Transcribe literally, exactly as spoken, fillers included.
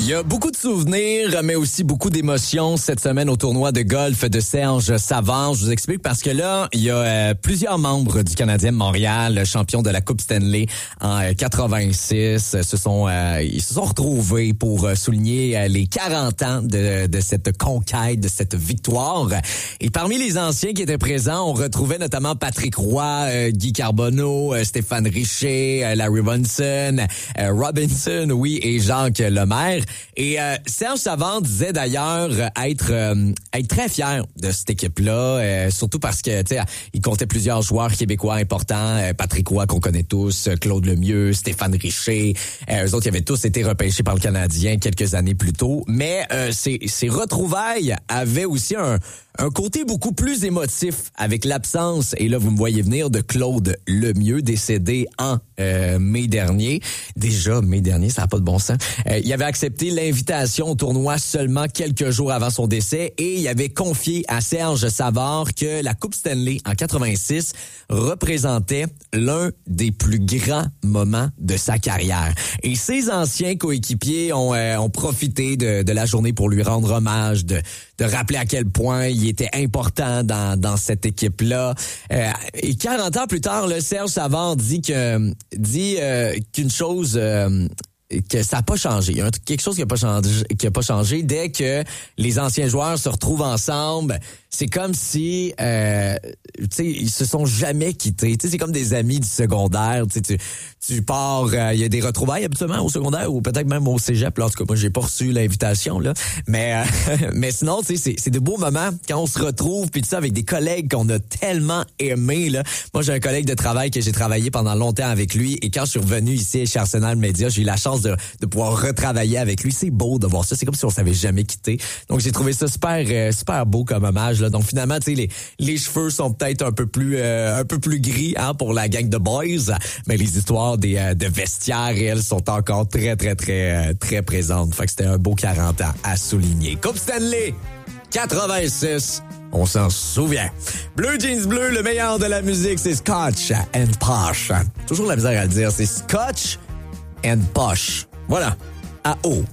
y a beaucoup de souvenirs, mais aussi beaucoup d'émotions cette semaine au tournoi de golf de Serge Savard. Je vous explique parce que là, il y a euh, plusieurs membres du Canadien de Montréal, champion de la Coupe Stanley en euh, quatre-vingt-six, se sont euh, ils se sont retrouvés pour euh, souligner euh, les quarante ans de, de cette conquête, de cette victoire. Et parmi les anciens qui étaient présents, on retrouvait notamment Patrick Roy, euh, Guy Carbonneau, euh, Stéphane Richer, euh, Larry Bunsen, euh, Robinson, oui, et Jacques Lemaire. Et euh, Serge Savard disait d'ailleurs être euh, être très fier de cette équipe-là, euh, surtout parce que tu sais, il comptait plusieurs joueurs québécois importants, euh, Patrick Roy qu'on connaît tous, Claude Lemieux, Stéphane Richer, euh, eux autres ils avaient tous été repêchés par le Canadien quelques années plus tôt. Mais euh, ces ces retrouvailles avaient aussi un un côté beaucoup plus émotif avec l'absence, et là vous me voyez venir, de Claude Lemieux, décédé en euh, mai dernier. Déjà mai dernier, ça n'a pas de bon sens. Euh, il avait accepté l'invitation au tournoi seulement quelques jours avant son décès et il avait confié à Serge Savard que la Coupe Stanley en quatre-vingt-six représentait l'un des plus grands moments de sa carrière. Et ses anciens coéquipiers ont, euh, ont profité de, de la journée pour lui rendre hommage, de, de rappeler à quel point il était important dans, dans cette équipe-là. Euh, et quarante ans plus tard, le Serge Savard dit que dit euh, qu'une chose euh, que ça n'a pas changé. Il y a un, quelque chose qui n'a pas changé, qui a pas changé. Dès que les anciens joueurs se retrouvent ensemble, c'est comme si, euh, tu sais, ils se sont jamais quittés. Tu sais, c'est comme des amis du secondaire. Tu sais, tu, tu pars, il euh, y a des retrouvailles habituellement au secondaire ou peut-être même au cégep. Là, en tout cas, moi, j'ai pas reçu l'invitation là. Mais, euh, mais sinon, tu sais, c'est, c'est de beaux moments quand on se retrouve puis tout ça avec des collègues qu'on a tellement aimés là. Moi, j'ai un collègue de travail que j'ai travaillé pendant longtemps avec lui et quand je suis revenu ici chez Arsenal Media, j'ai eu la chance de, de pouvoir retravailler avec lui. C'est beau de voir ça. C'est comme si on s'avait jamais quitté. Donc, j'ai trouvé ça super, euh, super beau comme hommage. Là. Donc finalement, tu sais, les, les cheveux sont peut-être un peu plus euh, un peu plus gris hein, pour la gang de boys, mais les histoires des euh, de vestiaires, elles, sont encore très, très, très, euh, très présentes. Fait que c'était un beau quarante ans à souligner. Coupe Stanley quatre-vingt-six, on s'en souvient. Bleu Jeans Bleu, le meilleur de la musique, c'est Scotch and Posh. Toujours la misère à le dire, c'est Scotch and Posh. Voilà, à eau.